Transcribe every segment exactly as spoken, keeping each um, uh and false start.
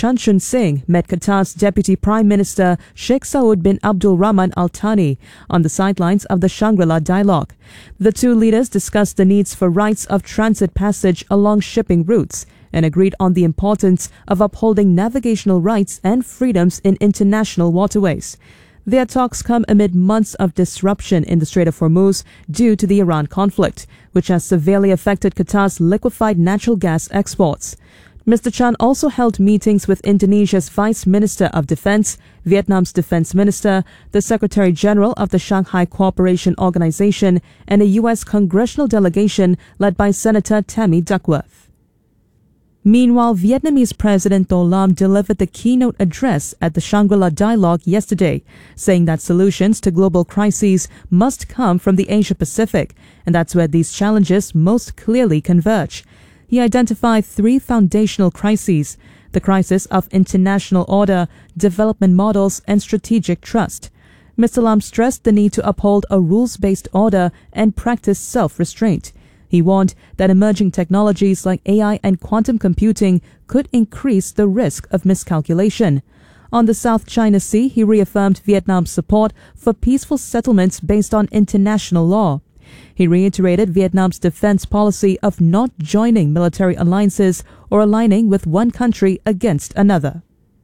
Chan Chun Sing met Qatar's Deputy Prime Minister Sheikh Saud bin Abdul Rahman Al Thani on the sidelines of the Shangri-La Dialogue. The two leaders discussed the needs for rights of transit passage along shipping routes and agreed on the importance of upholding navigational rights and freedoms in international waterways. Their talks come amid months of disruption in the Strait of Hormuz due to the Iran conflict, which has severely affected Qatar's liquefied natural gas exports. Mister Chan also held meetings with Indonesia's Vice Minister of Defense, Vietnam's Defense Minister, the Secretary General of the Shanghai Cooperation Organization, and a U S congressional delegation led by Senator Tammy Duckworth. Meanwhile, Vietnamese President Do Lam delivered the keynote address at the Shangri-La Dialogue yesterday, saying that solutions to global crises must come from the Asia-Pacific, and that's where these challenges most clearly converge. He identified three foundational crises: the crisis of international order, development models, and strategic trust. Mister Lam stressed the need to uphold a rules-based order and practice self-restraint. He warned that emerging technologies like A I and quantum computing could increase the risk of miscalculation. On the South China Sea, he reaffirmed Vietnam's support for peaceful settlements based on international law. He reiterated Vietnam's defense policy of not joining military alliances or aligning with one country against another.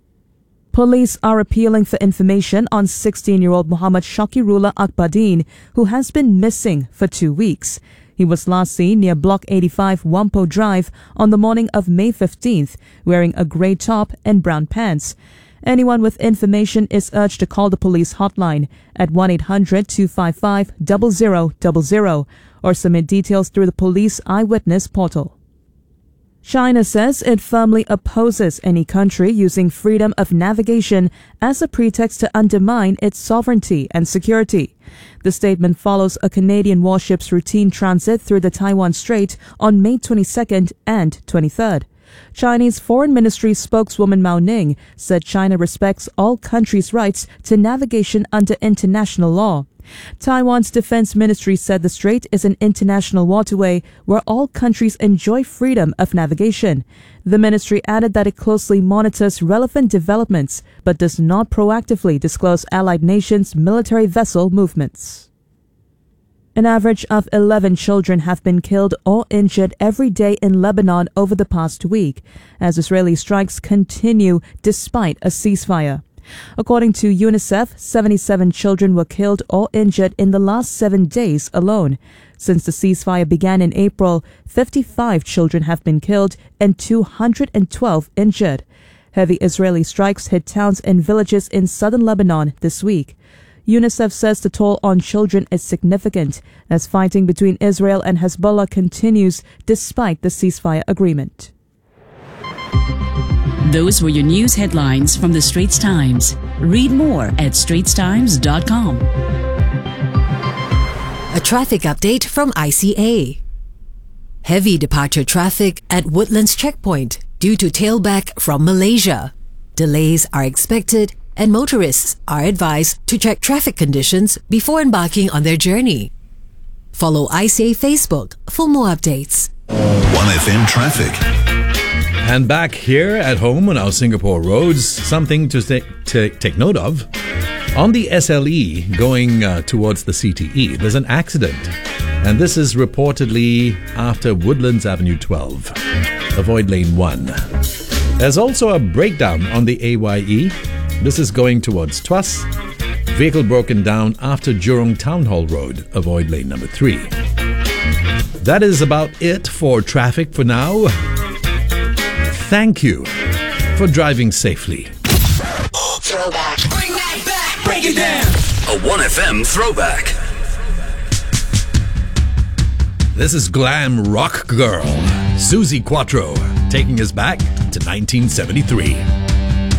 Police are appealing for information on sixteen-year-old Muhammad Shakirullah Akbardeen, who has been missing for two weeks. He was last seen near Block eighty-five Whampoa Drive on the morning of May fifteenth, wearing a grey top and brown pants. Anyone with information is urged to call the police hotline at one eight hundred two five five zero zero zero zero or submit details through the police eyewitness portal. China says it firmly opposes any country using freedom of navigation as a pretext to undermine its sovereignty and security. The statement follows a Canadian warship's routine transit through the Taiwan Strait on May twenty-second and twenty-third. Chinese Foreign Ministry spokeswoman Mao Ning said China respects all countries' rights to navigation under international law. Taiwan's Defense Ministry said the strait is an international waterway where all countries enjoy freedom of navigation. The ministry added that it closely monitors relevant developments but does not proactively disclose allied nations' military vessel movements. An average of eleven children have been killed or injured every day in Lebanon over the past week, as Israeli strikes continue despite a ceasefire. According to UNICEF, seventy-seven children were killed or injured in the last seven days alone. Since the ceasefire began in April, fifty-five children have been killed and two hundred twelve injured. Heavy Israeli strikes hit towns and villages in southern Lebanon this week. UNICEF says the toll on children is significant as fighting between Israel and Hezbollah continues despite the ceasefire agreement. Those were your news headlines from the Straits Times. Read more at straits times dot com. A traffic update from I C A. Heavy departure traffic at Woodlands Checkpoint due to tailback from Malaysia. Delays are expected and motorists are advised to check traffic conditions before embarking on their journey. Follow I C A Facebook for more updates. one F M traffic. And back here at home on our Singapore roads, something to take, to take note of. On the S L E going uh, towards the C T E, there's an accident. And this is reportedly after Woodlands Avenue twelve. Avoid lane one. There's also a breakdown on the A Y E. This is going towards Tuas. Vehicle broken down after Jurong Town Hall Road. Avoid lane number three. That is about it for traffic for now. Thank you for driving safely. Throwback. Bring that back. Break it down. A one F M throwback. This is glam rock girl Suzi Quatro taking us back to nineteen seventy-three.